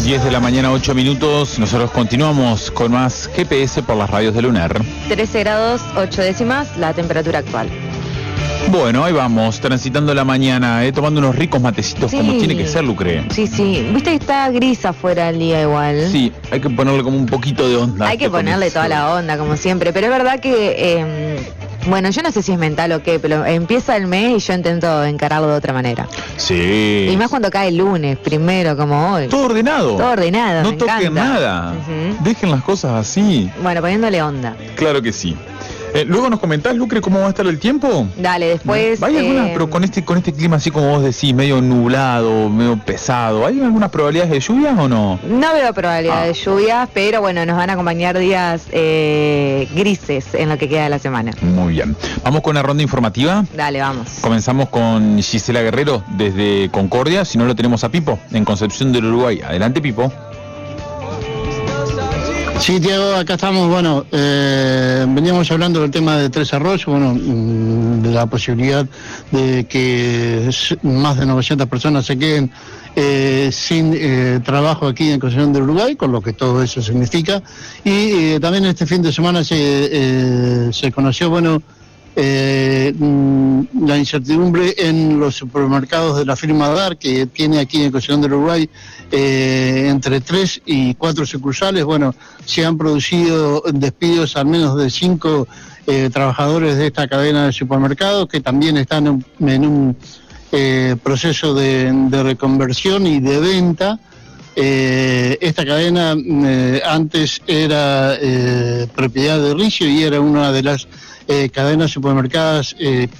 10 de la mañana, 8 minutos. Nosotros continuamos con más GPS por las radios de Lunar. 13 grados 8 décimas la temperatura actual. Bueno, ahí vamos, transitando la mañana, tomando unos ricos matecitos, Sí. como tiene que ser, Lucre. Sí, viste que está gris afuera el día igual. Sí, hay que ponerle como un poquito de onda. Hay que ponerle toda la onda, como siempre. Pero es verdad que, bueno, yo no sé si es mental o qué, pero empieza el mes y yo intento encararlo de otra manera. Sí. Y más cuando cae el lunes, primero, como hoy. Todo ordenado. Todo ordenado, No me toquen encanta. nada. Ujú. Dejen las cosas así. Bueno, poniéndole onda. Claro que sí. Luego nos comentás, Lucre, cómo va a estar el tiempo. Dale, después... ¿Hay alguna, pero con este clima así como vos decís, medio nublado, medio pesado, ¿hay algunas probabilidades de lluvias o no? No veo probabilidad de lluvias, pero bueno, nos van a acompañar días grises en lo que queda de la semana. Muy bien. Vamos con una ronda informativa. Dale, vamos. Comenzamos con Gisela Guerrero desde Concordia, si no lo tenemos a Pipo, en Concepción del Uruguay. Adelante, Pipo. Sí, Diego, acá estamos. Bueno, veníamos hablando del tema de Tres Arroyos, bueno, de la posibilidad de que más de 900 personas se queden sin trabajo aquí en Concepción del Uruguay, con lo que todo eso significa. Y también este fin de semana se conoció, bueno, la incertidumbre en los supermercados de la firma DAR, que tiene aquí en Concepción del Uruguay entre 3 y 4 sucursales. Bueno, se han producido despidos al menos de 5 trabajadores de esta cadena de supermercados, que también están en un proceso de reconversión y de venta. Esta cadena antes era propiedad de Ricio y era una de las cadenas supermercadas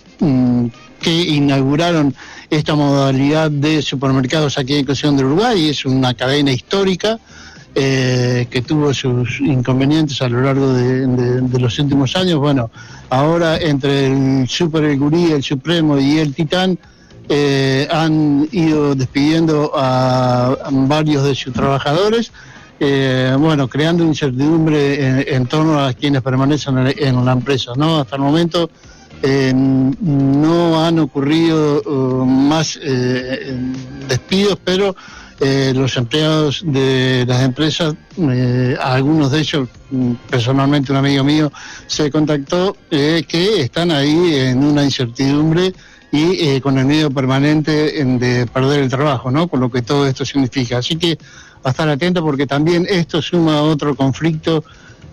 que inauguraron esta modalidad de supermercados aquí en Concepción del Uruguay. Es una cadena histórica que tuvo sus inconvenientes a lo largo de los últimos años. Bueno, ahora entre el Super, el Gurí, el Supremo y el Titán han ido despidiendo a varios de sus trabajadores, bueno, creando incertidumbre en torno a quienes permanecen en la empresa, ¿no? Hasta el momento no han ocurrido más despidos, pero los empleados de las empresas, algunos de ellos, personalmente un amigo mío se contactó, que están ahí en una incertidumbre y con el miedo permanente de perder el trabajo, ¿no? Con lo que todo esto significa. Así que a estar atento, porque también esto suma a otro conflicto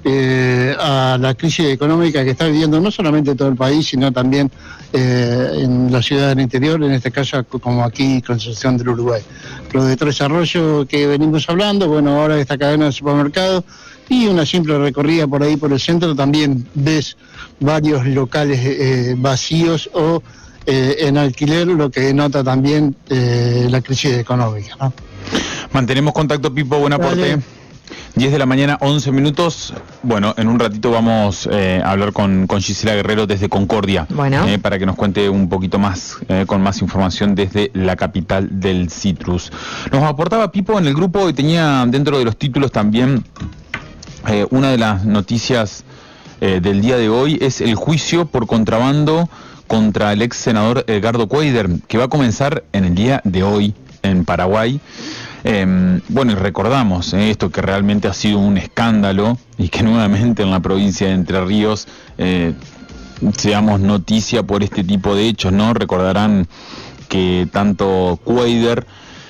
a la crisis económica que está viviendo no solamente todo el país, sino también en la ciudad del interior, en este caso como aquí Concepción del Uruguay. Lo de Tres Arroyos que venimos hablando, bueno, ahora esta cadena de supermercados y una simple recorrida por ahí por el centro, también ves varios locales vacíos o en alquiler, lo que denota también la crisis económica, ¿no? Mantenemos contacto, Pipo, buen aporte. Dale. 10 de la mañana, 11 minutos. Bueno, en un ratito vamos a hablar con Gisela Guerrero desde Concordia. Bueno. Para que nos cuente un poquito más, con más información desde la capital del citrus. Nos aportaba Pipo en el grupo y tenía dentro de los títulos también una de las noticias del día de hoy es el juicio por contrabando contra el ex senador Edgardo Cuéllar, que va a comenzar en el día de hoy en Paraguay. Bueno, y recordamos esto que realmente ha sido un escándalo y que nuevamente en la provincia de Entre Ríos seamos noticia por este tipo de hechos, ¿no? Recordarán que tanto Cuéllar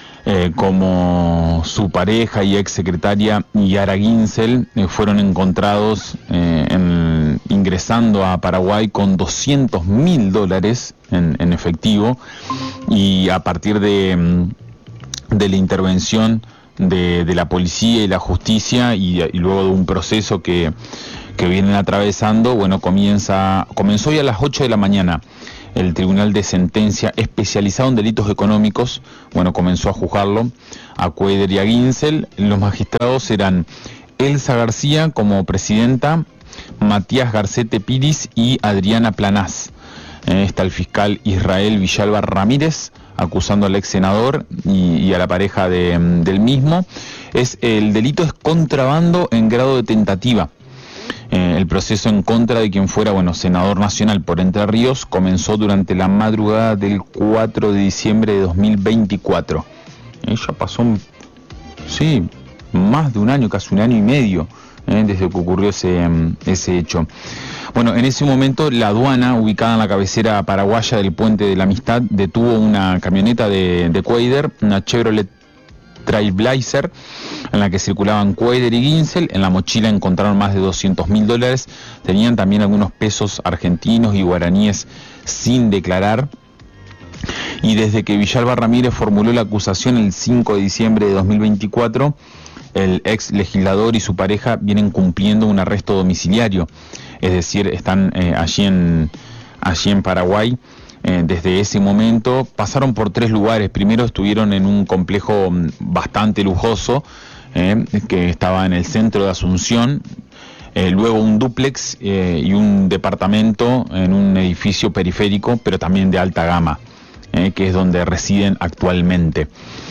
como su pareja y ex secretaria Yara Ginsel fueron encontrados ingresando a Paraguay con $200.000 en efectivo, y a partir de la intervención de la policía y la justicia y luego de un proceso que vienen atravesando, bueno, comenzó hoy a las 8 de la mañana el Tribunal de Sentencia Especializado en Delitos Económicos, bueno, comenzó a juzgarlo a Cuéllar y a Ginsel. Los magistrados eran Elsa García como presidenta, Matías Garcete Piris y Adriana Planás. Está el fiscal Israel Villalba Ramírez acusando al ex senador y a la pareja del mismo. El delito es contrabando en grado de tentativa. El proceso en contra de quien fuera, senador nacional por Entre Ríos comenzó durante la madrugada del 4 de diciembre de 2024. Ya pasó, más de un año, casi un año y medio, desde que ocurrió ese hecho. Bueno, en ese momento la aduana, ubicada en la cabecera paraguaya del Puente de la Amistad, detuvo una camioneta de Cuader, una Chevrolet Trailblazer, en la que circulaban Cuader y Ginsel. En la mochila encontraron más de $200.000, tenían también algunos pesos argentinos y guaraníes sin declarar. Y desde que Villalba Ramírez formuló la acusación el 5 de diciembre de 2024, el ex legislador y su pareja vienen cumpliendo un arresto domiciliario, es decir, están allí en Paraguay. Desde ese momento pasaron por 3 lugares. Primero estuvieron en un complejo bastante lujoso, que estaba en el centro de Asunción, luego un dúplex y un departamento en un edificio periférico, pero también de alta gama, que es donde residen actualmente.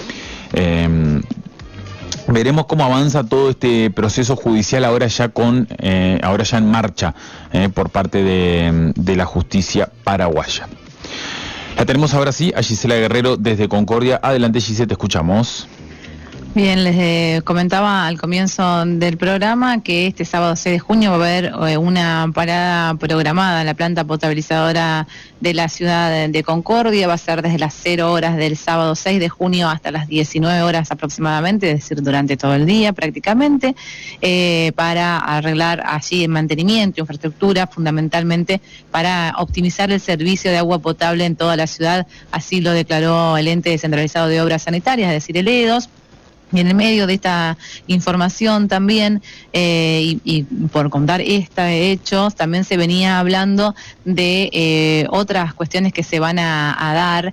Veremos cómo avanza todo este proceso judicial ahora ya en marcha por parte de la justicia paraguaya. La tenemos ahora sí a Gisela Guerrero desde Concordia. Adelante, Gisela, te escuchamos. Bien, les comentaba al comienzo del programa que este sábado 6 de junio va a haber una parada programada en la planta potabilizadora de la ciudad de Concordia. Va a ser desde las 0 horas del sábado 6 de junio hasta las 19 horas aproximadamente, es decir, durante todo el día prácticamente, para arreglar allí el mantenimiento, infraestructura, fundamentalmente para optimizar el servicio de agua potable en toda la ciudad. Así lo declaró el ente descentralizado de obras sanitarias, es decir, el EDOS. Y en el medio de esta información también, y por contar hechos, también se venía hablando de otras cuestiones que se van a dar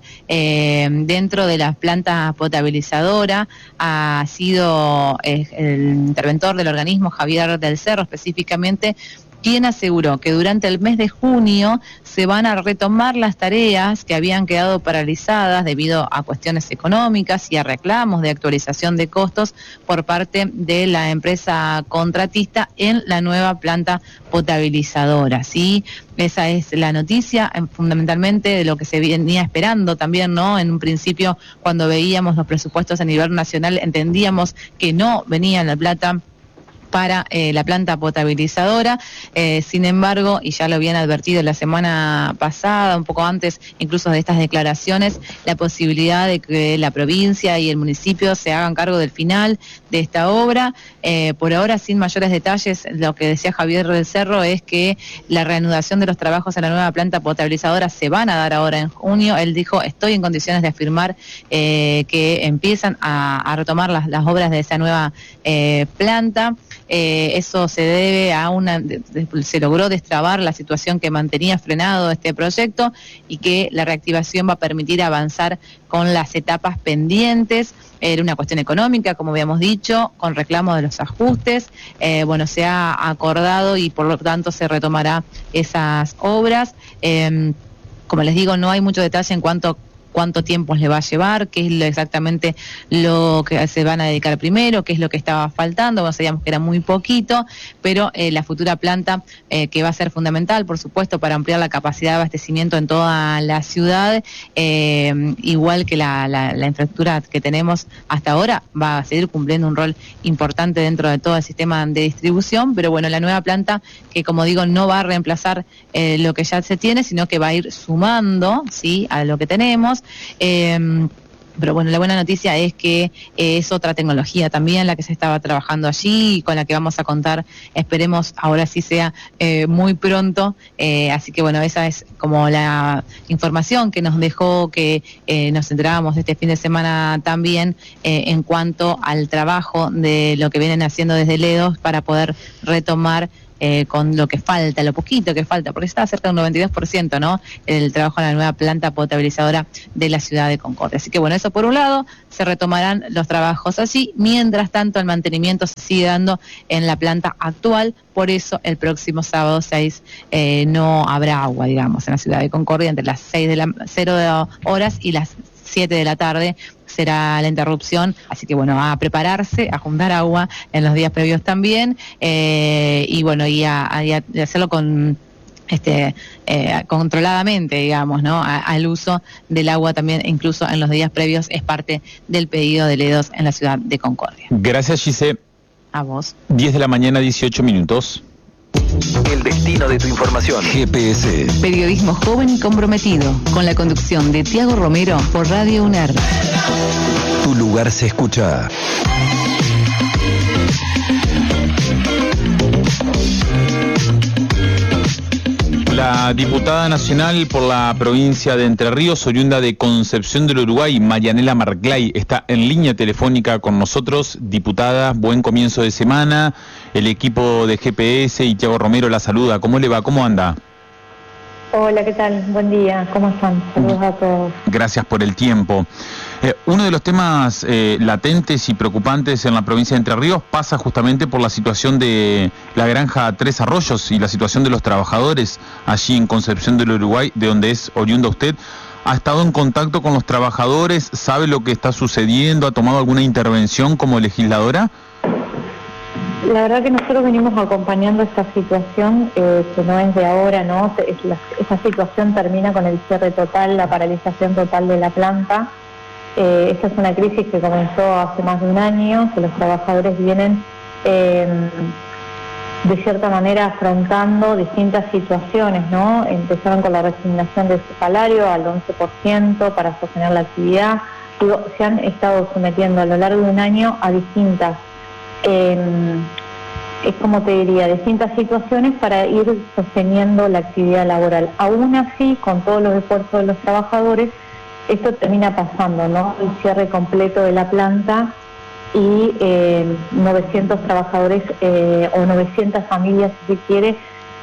dentro de la planta potabilizadora. Ha sido el interventor del organismo, Javier del Cerro específicamente, quien aseguró que durante el mes de junio se van a retomar las tareas que habían quedado paralizadas debido a cuestiones económicas y a reclamos de actualización de costos por parte de la empresa contratista en la nueva planta potabilizadora. ¿Sí? Esa es la noticia, fundamentalmente de lo que se venía esperando también, ¿no? En un principio, cuando veíamos los presupuestos a nivel nacional, entendíamos que no venía la plata para la planta potabilizadora. Sin embargo, y ya lo habían advertido la semana pasada, un poco antes incluso de estas declaraciones, la posibilidad de que la provincia y el municipio se hagan cargo del final de esta obra. Por ahora, sin mayores detalles, lo que decía Javier del Cerro es que la reanudación de los trabajos en la nueva planta potabilizadora se van a dar ahora en junio. Él dijo, estoy en condiciones de afirmar que empiezan a retomar las obras de esa nueva planta. Eso se debe a se logró destrabar la situación que mantenía frenado este proyecto y que la reactivación va a permitir avanzar con las etapas pendientes. Era una cuestión económica, como habíamos dicho, con reclamo de los ajustes. Se ha acordado y por lo tanto se retomará esas obras. Como les digo, no hay mucho detalle en cuanto cuánto tiempo le va a llevar, qué es exactamente lo que se van a dedicar primero, qué es lo que estaba faltando. Bueno, sabíamos que era muy poquito, pero la futura planta que va a ser fundamental, por supuesto, para ampliar la capacidad de abastecimiento en toda la ciudad, igual que la infraestructura que tenemos hasta ahora, va a seguir cumpliendo un rol importante dentro de todo el sistema de distribución, pero bueno, la nueva planta que, como digo, no va a reemplazar lo que ya se tiene, sino que va a ir sumando, ¿sí?, a lo que tenemos. Pero bueno, la buena noticia es que es otra tecnología también la que se estaba trabajando allí y con la que vamos a contar, esperemos ahora sí sea muy pronto. Así que bueno, esa es como la información que nos dejó, que nos enterábamos este fin de semana también en cuanto al trabajo de lo que vienen haciendo desde LEDOS para poder retomar con lo que falta, lo poquito que falta, porque está cerca de un 92%, ¿no?, el trabajo en la nueva planta potabilizadora de la ciudad de Concordia. Así que bueno, eso por un lado, se retomarán los trabajos así, mientras tanto el mantenimiento se sigue dando en la planta actual, por eso el próximo sábado 6 no habrá agua, digamos, en la ciudad de Concordia, entre las 0 horas y las 7 de la tarde será la interrupción, así que bueno, a prepararse, a juntar agua en los días previos también, y bueno, y a hacerlo con controladamente, digamos, ¿no? Al uso del agua también, incluso en los días previos, es parte del pedido de Ledos en la ciudad de Concordia. Gracias, Gise. A vos. 10 de la mañana, 18 minutos. El destino de tu información. GPS. Periodismo joven y comprometido, con la conducción de Tiago Romero por Radio UNER. Tu lugar se escucha. La diputada nacional por la provincia de Entre Ríos, oriunda de Concepción del Uruguay, Marianela Marclay, está en línea telefónica con nosotros. Diputada, buen comienzo de semana. El equipo de GPS y Tiago Romero la saluda. ¿Cómo le va? ¿Cómo anda? Hola, ¿qué tal? Buen día, ¿cómo están? Saludos a todos. Gracias por el tiempo. Uno de los temas latentes y preocupantes en la provincia de Entre Ríos pasa justamente por la situación de la granja Tres Arroyos y la situación de los trabajadores allí en Concepción del Uruguay, de donde es oriunda usted. ¿Ha estado en contacto con los trabajadores? ¿Sabe lo que está sucediendo? ¿Ha tomado alguna intervención como legisladora? La verdad que nosotros venimos acompañando esta situación, que no es de ahora, ¿no? Esta situación termina con el cierre total, la paralización total de la planta. Esta es una crisis que comenzó hace más de un año, que los trabajadores vienen de cierta manera afrontando distintas situaciones, ¿no? Empezaron con la resignación de su salario al 11% para sostener la actividad. Se han estado sometiendo a lo largo de un año a distintas es como te diría, distintas situaciones para ir sosteniendo la actividad laboral. Aún así, con todos los esfuerzos de los trabajadores, esto termina pasando, ¿no? El cierre completo de la planta y 900 trabajadores o 900 familias, si se quiere,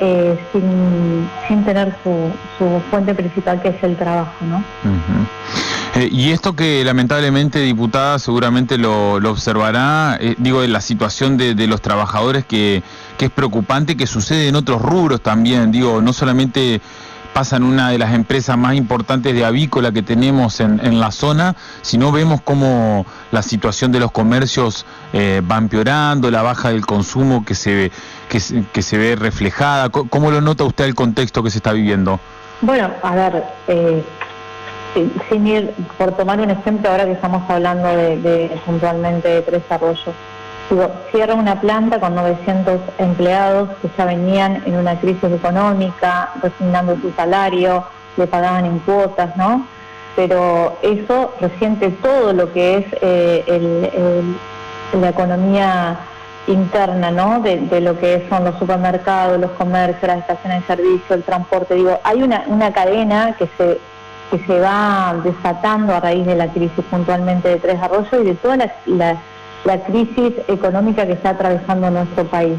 sin tener su fuente principal, que es el trabajo, ¿no? Uh-huh. Y esto que lamentablemente, diputada, seguramente lo observará, digo, la situación de los trabajadores que es preocupante, que sucede en otros rubros también, digo, no solamente pasa en una de las empresas más importantes de avícola que tenemos en la zona, sino vemos cómo la situación de los comercios va empeorando, la baja del consumo que se ve reflejada. ¿Cómo lo nota usted el contexto que se está viviendo? Bueno, a ver, sin ir, por tomar un ejemplo, ahora que estamos hablando de puntualmente de Tres Arroyos, cierra una planta con 900 empleados que ya venían en una crisis económica, resignando su salario, le pagaban en cuotas, ¿no? Pero eso resiente todo lo que es la economía interna, ¿no? De lo que son los supermercados, los comercios, las estaciones de servicio, el transporte. Digo, hay una cadena que se va desatando a raíz de la crisis puntualmente de Tres Arroyos y de toda la crisis económica que está atravesando nuestro país.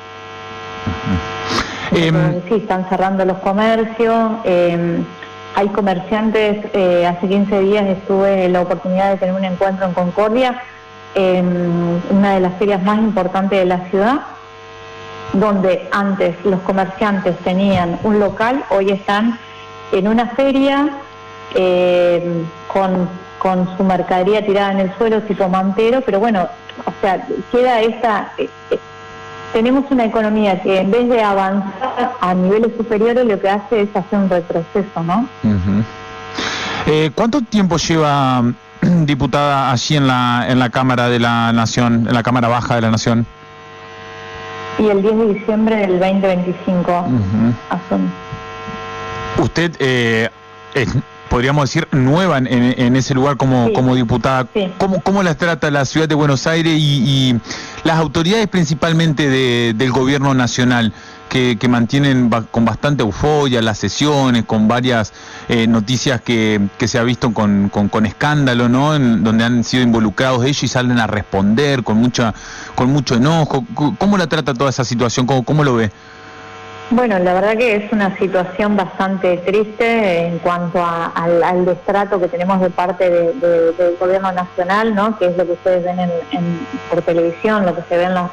Sí, están cerrando los comercios, hay comerciantes, hace 15 días tuve la oportunidad de tener un encuentro en Concordia, una de las ferias más importantes de la ciudad, donde antes los comerciantes tenían un local, hoy están en una feria con su mercadería tirada en el suelo tipo mantero, pero bueno, o sea, queda tenemos una economía que en vez de avanzar a niveles superiores lo que hace es hacer un retroceso, ¿no? Uh-huh. ¿Cuánto tiempo lleva, diputada, allí en la Cámara de la Nación, en la Cámara Baja de la Nación? Y el 10 de diciembre del 2025. Uh-huh. Usted podríamos decir, nueva en ese lugar como diputada. Sí. ¿Cómo la trata la ciudad de Buenos Aires y las autoridades principalmente del gobierno nacional que mantienen con bastante euforia las sesiones, con varias noticias que se ha visto con escándalo, ¿no? Donde han sido involucrados ellos y salen a responder con mucho enojo? ¿Cómo la trata toda esa situación? ¿Cómo lo ve? Bueno, la verdad que es una situación bastante triste en cuanto al destrato que tenemos de parte del gobierno nacional, ¿no? Que es lo que ustedes ven por televisión, lo que se ve en las